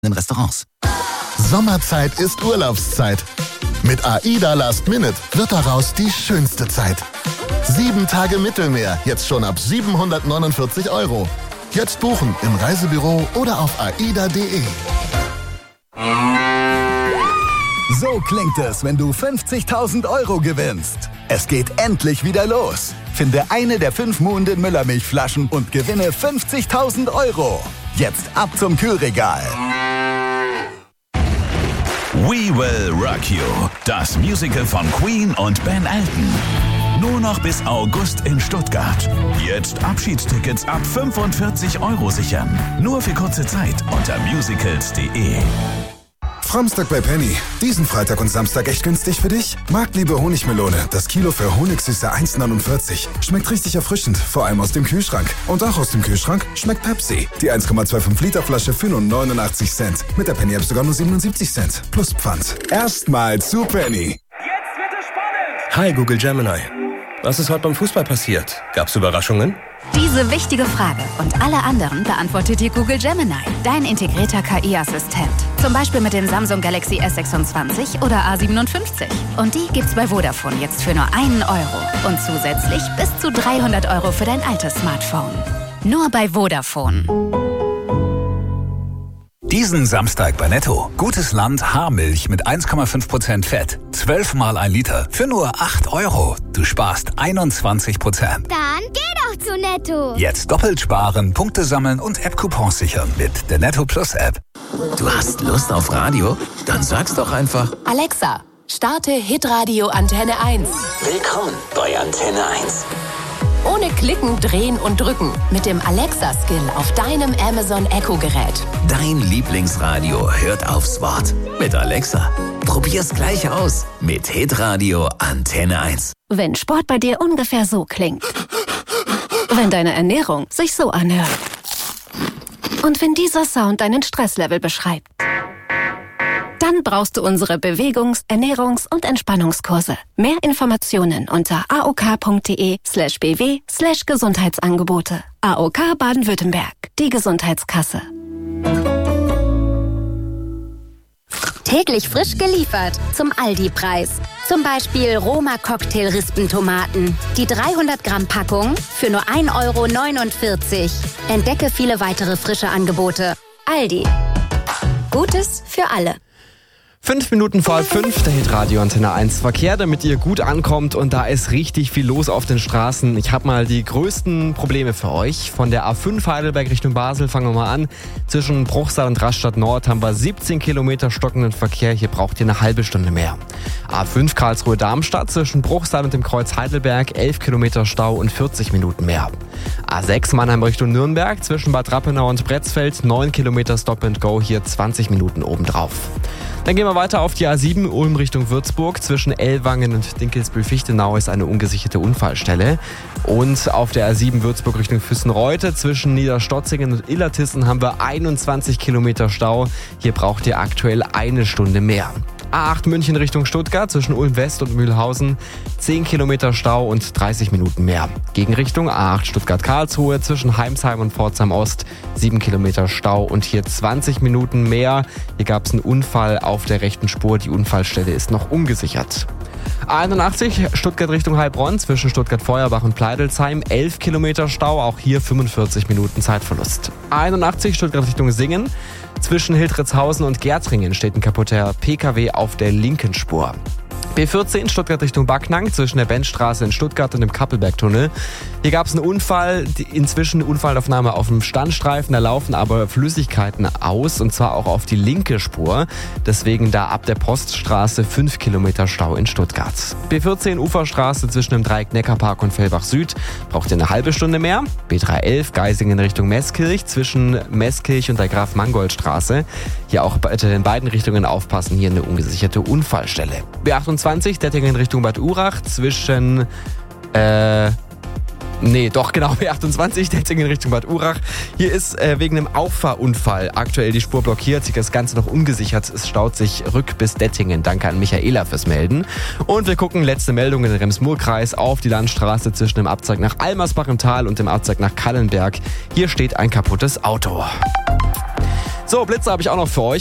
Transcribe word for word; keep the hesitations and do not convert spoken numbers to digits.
in Restaurants. Sommerzeit ist Urlaubszeit. Mit AIDA Last Minute wird daraus die schönste Zeit. Sieben Tage Mittelmeer, jetzt schon ab siebenhundertneunundvierzig Euro. Jetzt buchen im Reisebüro oder auf aida punkt de. So klingt es, wenn du fünfzigtausend Euro gewinnst. Es geht endlich wieder los. Finde eine der fünf Muhnden Müllermilchflaschen und gewinne fünfzigtausend Euro. Jetzt ab zum Kühlregal. We Will Rock You, das Musical von Queen und Ben Elton. Nur noch bis August in Stuttgart. Jetzt Abschiedstickets ab fünfundvierzig Euro sichern. Nur für kurze Zeit unter musicals punkt de. Framstock bei Penny. Diesen Freitag und Samstag echt günstig für dich? Marktliebe Honigmelone. Das Kilo für Honigsüße eins neunundvierzig. Schmeckt richtig erfrischend, vor allem aus dem Kühlschrank. Und auch aus dem Kühlschrank schmeckt Pepsi. Die eins Komma fünfundzwanzig Liter Flasche für nur neunundachtzig Cent. Mit der Penny App sogar nur siebenundsiebzig Cent. Plus Pfand. Erstmal zu Penny. Jetzt wird es spannend! Hi Google Gemini. Was ist heute beim Fußball passiert? Gab's Überraschungen? Diese wichtige Frage und alle anderen beantwortet dir Google Gemini, dein integrierter K I-Assistent. Zum Beispiel mit dem Samsung Galaxy S sechsundzwanzig oder A siebenundfünfzig. Und die gibt's bei Vodafone jetzt für nur einen Euro. Und zusätzlich bis zu dreihundert Euro für dein altes Smartphone. Nur bei Vodafone. Diesen Samstag bei Netto. Gutes Land Haarmilch mit eins Komma fünf Prozent Fett. zwölf Mal ein Liter für nur acht Euro. Du sparst einundzwanzig Prozent. Dann geh doch zu Netto. Jetzt doppelt sparen, Punkte sammeln und App-Coupons sichern mit der Netto Plus App. Du hast Lust auf Radio? Dann sag's doch einfach. Alexa, starte Hitradio Antenne eins. Willkommen bei Antenne eins. Ohne Klicken, Drehen und Drücken. Mit dem Alexa-Skill auf deinem Amazon Echo-Gerät. Dein Lieblingsradio hört aufs Wort. Mit Alexa. Probier's gleich aus. Mit Hitradio Antenne eins. Wenn Sport bei dir ungefähr so klingt. Wenn deine Ernährung sich so anhört. Und wenn dieser Sound deinen Stresslevel beschreibt. Dann brauchst du unsere Bewegungs-, Ernährungs- und Entspannungskurse. Mehr Informationen unter aok.de slash bw slash Gesundheitsangebote. A O K Baden-Württemberg, die Gesundheitskasse. Täglich frisch geliefert zum Aldi-Preis. Zum Beispiel Roma Cocktail-Rispentomaten. Die dreihundert Gramm Packung für nur ein Euro neunundvierzig. Entdecke viele weitere frische Angebote. Aldi. Gutes für alle. Fünf Minuten vor halb fünf, der Hitradio Antenne eins Verkehr, damit ihr gut ankommt und da ist richtig viel los auf den Straßen. Ich habe mal die größten Probleme für euch. Von der A fünf Heidelberg Richtung Basel fangen wir mal an. Zwischen Bruchsal und Rastatt Nord haben wir siebzehn Kilometer stockenden Verkehr. Hier braucht ihr eine halbe Stunde mehr. A fünf Karlsruhe Darmstadt zwischen Bruchsal und dem Kreuz Heidelberg elf Kilometer Stau und vierzig Minuten mehr. A sechs Mannheim Richtung Nürnberg zwischen Bad Rappenau und Bretzfeld neun Kilometer Stop and Go, hier zwanzig Minuten obendrauf. Dann gehen wir weiter auf die A sieben Ulm Richtung Würzburg. Zwischen Ellwangen und Dinkelsbühl-Fichtenau ist eine ungesicherte Unfallstelle. Und auf der A sieben Würzburg Richtung Füssenreute zwischen Niederstotzingen und Illertissen haben wir einundzwanzig Kilometer Stau. Hier braucht ihr aktuell eine Stunde mehr. A acht München Richtung Stuttgart zwischen Ulm West und Mühlhausen zehn Kilometer Stau und dreißig Minuten mehr. Gegenrichtung A acht Stuttgart-Karlsruhe zwischen Heimsheim und Pforzheim Ost sieben Kilometer Stau und hier zwanzig Minuten mehr. Hier gab es einen Unfall auf der rechten Spur. Die Unfallstelle ist noch ungesichert. A einundachtzig Stuttgart Richtung Heilbronn zwischen Stuttgart-Feuerbach und Pleidelsheim elf Kilometer Stau, auch hier fünfundvierzig Minuten Zeitverlust. A einundachtzig Stuttgart Richtung Singen zwischen Hildritzhausen und Gärtringen steht ein kaputter P K W auf der linken Spur. B vierzehn Stuttgart Richtung Backnang zwischen der Benzstraße in Stuttgart und dem Kappelbergtunnel. Hier gab es einen Unfall, inzwischen eine Unfallaufnahme auf dem Standstreifen, da laufen aber Flüssigkeiten aus und zwar auch auf die linke Spur. Deswegen da ab der Poststraße fünf Kilometer Stau in Stuttgart. B vierzehn Uferstraße zwischen dem Dreieck Neckarpark und Fellbach Süd braucht ihr eine halbe Stunde mehr. B dreihundertelf Geisingen Richtung Meßkirch zwischen Meßkirch und der Graf-Mangold-Straße. Hier auch bitte in beiden Richtungen aufpassen, hier eine ungesicherte Unfallstelle. B achtundzwanzig Dettingen Richtung Bad Urach zwischen, äh, nee, doch genau, B achtundzwanzig Dettingen Richtung Bad Urach. Hier ist äh, wegen einem Auffahrunfall aktuell die Spur blockiert, sich das Ganze noch ungesichert. Es staut sich rück bis Dettingen. Danke an Michaela fürs Melden. Und wir gucken, letzte Meldung in den Rems-Murr-Kreis auf die Landstraße zwischen dem Abzweig nach Almersbach im Tal und dem Abzweig nach Kallenberg. Hier steht ein kaputtes Auto. So, Blitze habe ich auch noch für euch.